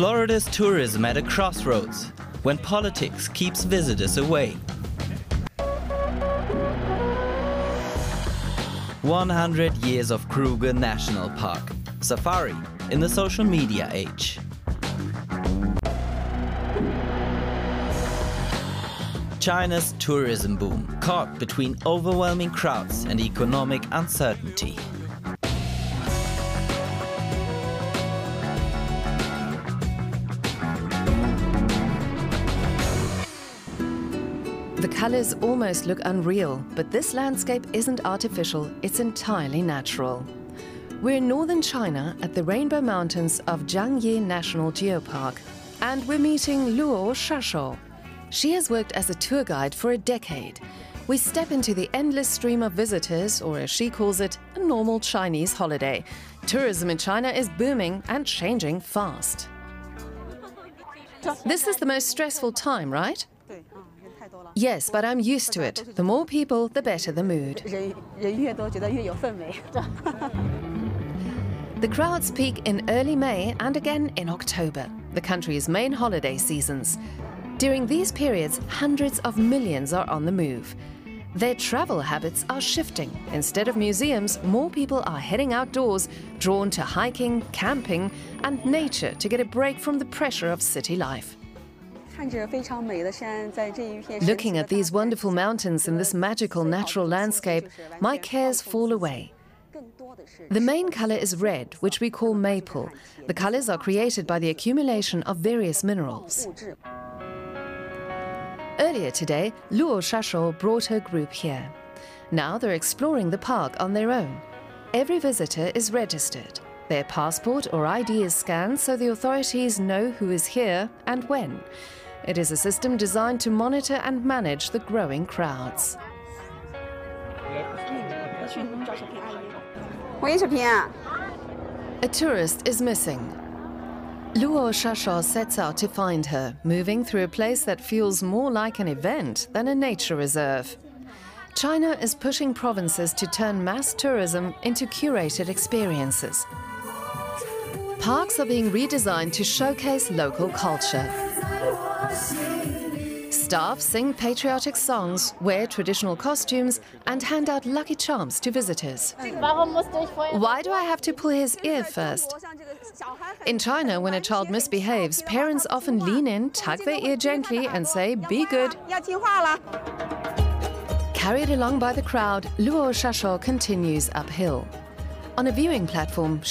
Florida's tourism at a crossroads when politics keeps visitors away. 100 years of Kruger National Park. Safari in the social media age. China's tourism boom, caught between overwhelming crowds and economic uncertainty. The colors almost look unreal, but this landscape isn't artificial, it's entirely natural. We're in northern China at the Rainbow Mountains of Jiangye National Geopark, and we're meeting Luo Shashou. She has worked as a tour guide for a decade. We step into the endless stream of visitors, or as she calls it, a normal Chinese holiday. Tourism in China is booming and changing fast. This is the most stressful time, right? Yes, but I'm used to it. The more people, the better the mood. The crowds peak in early May and again in October, the country's main holiday seasons. During these periods, hundreds of millions are on the move. Their travel habits are shifting. Instead of museums, more people are heading outdoors, drawn to hiking, camping, and nature to get a break from the pressure of city life. Looking at these wonderful mountains in this magical natural landscape, my cares fall away. The main color is red, which we call maple. The colors are created by the accumulation of various minerals. Earlier today, Luo Shashou brought her group here. Now they're exploring the park on their own. Every visitor is registered. Their passport or ID is scanned so the authorities know who is here and when. It is a system designed to monitor and manage the growing crowds. A tourist is missing. Luo Shashou sets out to find her, moving through a place that feels more like an event than a nature reserve. China is pushing provinces to turn mass tourism into curated experiences. Parks are being redesigned to showcase local culture. Staff sing patriotic songs, wear traditional costumes, and hand out lucky charms to visitors. Why do I have to pull his ear first? In China, when a child misbehaves, parents often lean in, tug their ear gently, and say, "Be good." Carried along by the crowd, Luo Shashou continues uphill. On a viewing platform,